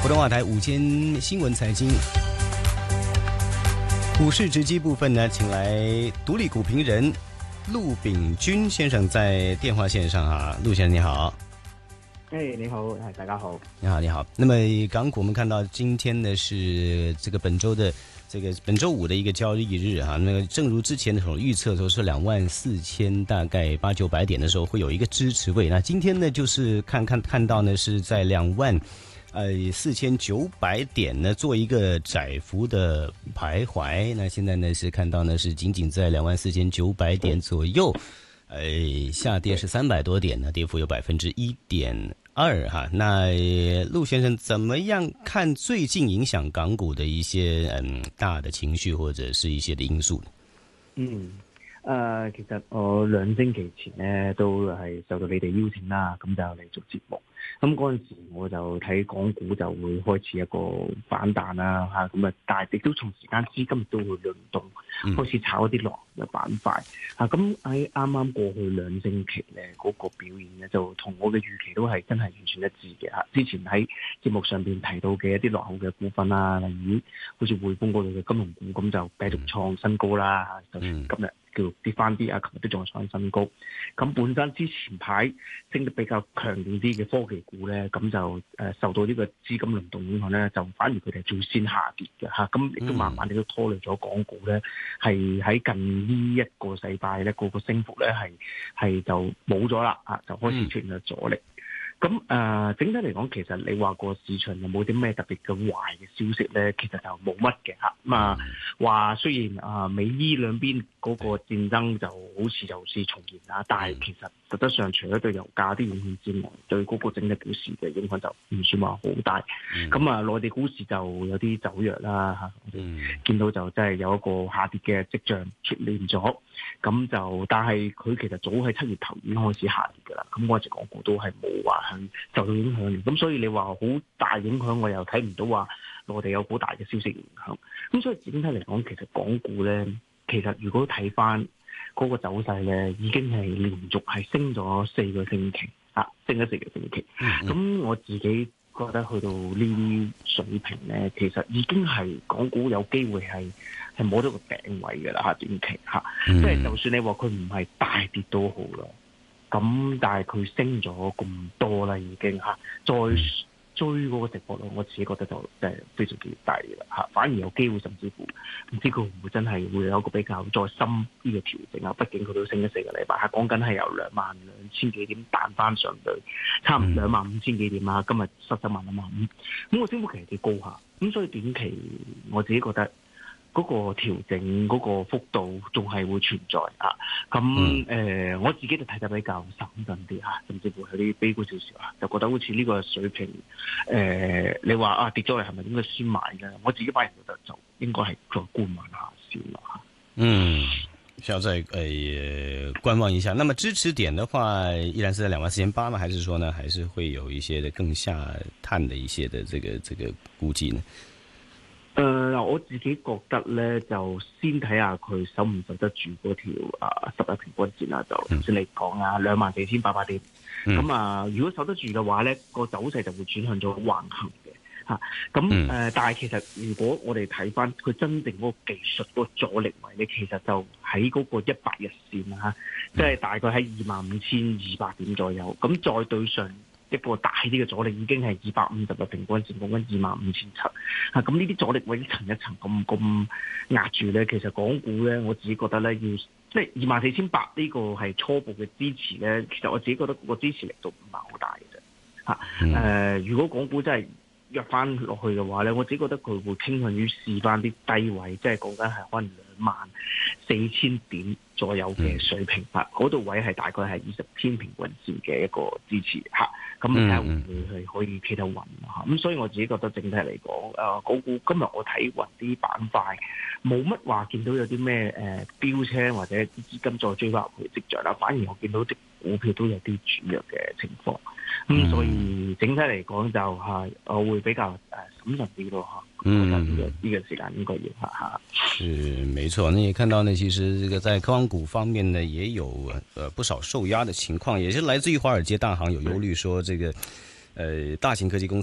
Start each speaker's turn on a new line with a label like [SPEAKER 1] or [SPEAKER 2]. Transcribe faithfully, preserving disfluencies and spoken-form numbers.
[SPEAKER 1] 普通话台午间新闻财经股市直击部分呢，请来独立股评人陆炳军先生在电话线上啊，陆先生你好。
[SPEAKER 2] 哎，你好，哎，大家好，
[SPEAKER 1] 你好，你好。那么港股我们看到今天呢是这个本周的这个本周五的一个交易日啊，那个正如之前的所预测说是两万四千大概八九百点的时候会有一个支持位，那今天呢就是看看看到呢是在两万呃四千九百点呢做一个窄幅的徘徊，那现在呢是看到呢是仅仅在两万四千九百点左右。呃，下跌是三百多点呢，跌幅有百分之一点二哈。那陆先生怎么样看最近影響港股的一些嗯大的情緒或者是一些的因素呢？
[SPEAKER 2] 嗯，誒、呃，其實我兩星期前咧都係受到你哋邀請啦，咁就嚟做節目。咁嗰陣時我就睇港股就會開始一個反彈啦嚇，咁啊，但係亦都同時間資金都會輪動，開始炒一啲落嘅板塊嚇。咁喺啱啱過去兩星期咧，嗰、那個表現咧就同我嘅預期都係真係完全一致嘅嚇。之前喺節目上邊提到嘅一啲落後嘅股份啦，例如好似匯豐嗰度嘅金融股，咁就繼續創新高啦嚇。就算今日叫跌翻啲啊，琴日都仲創新高。咁本身之前排升得比較強烈啲嘅科技股咧，咁就誒受到呢個資金輪動影響咧，就反而佢哋最先下跌嘅嚇。咁亦都慢慢地都拖累咗港股咧，係喺近呢一個禮拜咧，個個升幅咧係係就冇咗啦啊，就開始出現咗阻力。咁誒、呃，整體嚟講，其實你話個市場有冇啲咩特別嘅壞嘅消息咧？其實就冇乜嘅嚇。咁啊，話雖然啊、呃，美伊兩邊嗰個戰爭就好似又是重現啦，但係其實實質上除咗對油價啲影響之外，對嗰個整體股市嘅影響就唔算話好大。咁、嗯、啊，內地股市就有啲走弱啦嚇，我哋見到就真係有一個下跌嘅跡象出現咗。咁就，但係佢其實早喺七月頭已經開始下跌㗎啦。咁嗰陣時港股都係冇話係受到影響嘅。咁所以你話好大影響，我又睇唔到話內地有好大嘅消息影響。咁所以整體嚟講，其實港股咧，其實如果睇翻嗰個走勢咧，已經係連續係升咗四個星期啊，升咗四個星期。咁、嗯、我自己覺得去到呢啲水平咧，其實已經係港股有機會係係摸到個頂位嘅啦嚇，短期嚇，即係、嗯、就算你話佢唔係大跌都好啦，咁但係佢升咗咁多啦已經嚇，再追嗰個值博率，我自己覺得就即係非常之低啦嚇，反而有機會甚至乎唔知佢會唔會真係會有一個比較再深啲嘅調整啊？畢竟佢都升咗四個禮拜，係講緊係由兩萬兩千幾點彈翻上去，差唔多兩萬五千幾點啊！今日失咗萬兩萬五，咁個升幅其實幾高下，咁所以短期我自己覺得嗰個調整嗰個幅度仲係會存在啊，咁誒、呃、我自己就睇得比較審慎啲嚇，甚至乎有啲悲觀少少啊，就覺得好似呢個水平誒、呃，你話啊跌咗嚟係咪應該先買咧？我自己反而覺得就應該係再觀望下先啦嚇。嗯，
[SPEAKER 1] 需要再誒、呃、觀望一下。那麼支持點的話，依然是在兩萬四千八嗎？還是說呢，還是會有一些的更下探的一些的這個這個估計呢？
[SPEAKER 2] 誒、呃，我自己覺得咧，就先睇下佢守唔守得住嗰條啊十日平均線啦。就頭先你講啊，兩萬四千八百點。咁、嗯、啊，如果守得住嘅話咧，個走勢就會轉向咗橫行嘅嚇。咁、啊、誒、呃，但係其實如果我哋睇翻佢真正嗰個技術嗰個阻力位咧，其實就喺嗰個一百日線啦嚇，即、啊、係、就是、大概喺二萬五千二百點左右。咁再對上一個大啲嘅阻力已經係二百五十日平均線，講緊二萬五千七。啊，咁呢啲阻力位一層一層咁咁壓住咧，其實港股咧，我自己覺得咧，要即係二萬四千八呢個係初步嘅支持咧。其實我自己覺得個支持力度唔係好大嘅啫。嚇、啊，誒、呃，如果港股真係約翻落去嘅話咧，我自己覺得佢會傾向於試翻啲低位，即係講緊係可能兩萬四千點左右嘅水平。啊，嗰度位係大概係二十天平均線嘅一個支持嚇。咁睇下會唔會係可以企得穩嚇？咁所以我自己覺得整體嚟講，誒港股今日我睇勻啲板塊，冇乜話見到有啲咩誒飆車或者啲資金再追翻入去跡象啦。反而我見到啲股票都有啲轉弱嘅情況。咁、嗯、所以整體嚟講就係我會比較誒審慎啲咯嚇。嗯，呢、這個呢、這個時間應該要嚇嚇。
[SPEAKER 1] 是，沒錯。那也看到呢，其實這個在科網股方面呢，也有呃不少受壓的情況，也是來自於華爾街大行有憂慮說，這個呃大型科技公司